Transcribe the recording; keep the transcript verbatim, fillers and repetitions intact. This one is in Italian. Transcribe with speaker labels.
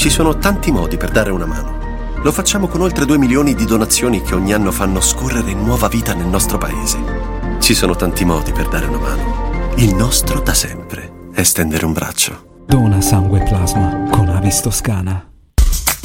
Speaker 1: Ci sono tanti modi per dare una mano. Lo facciamo con oltre due milioni di donazioni che ogni anno fanno scorrere nuova vita nel nostro paese. Ci sono tanti modi per dare una mano. Il nostro da sempre è stendere un braccio.
Speaker 2: Dona sangue e plasma con Avis Toscana.